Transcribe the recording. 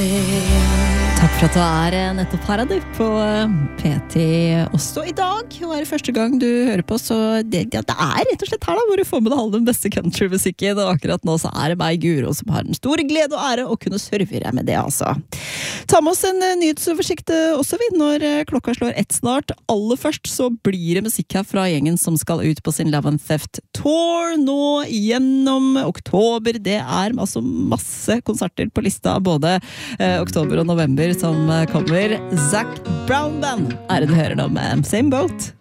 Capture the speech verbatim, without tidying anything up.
Takk for at du er nettopp her du, på P T også i dag, og er det første gang du hører på, så det, ja, det er rett og slett her da, hvor du får med deg all den beste countrymusikken, og akkurat nå så er det meg, Guro, som har den store glede og ære å kunne servere med det, altså. Ta med oss en nyhetsoversikt også, vi, når klokka slår ett snart. Aller først så blir det musikk her fra gjengen som skal ut på sin Love and Theft Tour nå gjennom oktober. Det er altså masse konserter på lista, både eh, oktober og november som kommer. Zac Brown Band er det du hører nå med Same Boat.